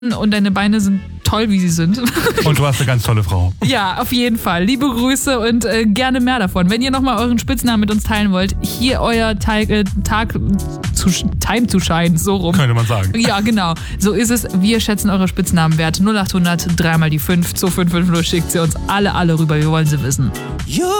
und deine Beine sind toll, wie sie sind. Und du hast eine ganz tolle Frau. Ja, auf jeden Fall. Liebe Grüße und gerne mehr davon. Wenn ihr nochmal euren Spitznamen mit uns teilen wollt, hier euer Time to shine, so rum. Könnte man sagen. Ja, genau. So ist es. Wir schätzen eure Spitznamenwert. 0800 3 mal die 5 2550 schickt sie uns alle rüber. Wir wollen sie wissen.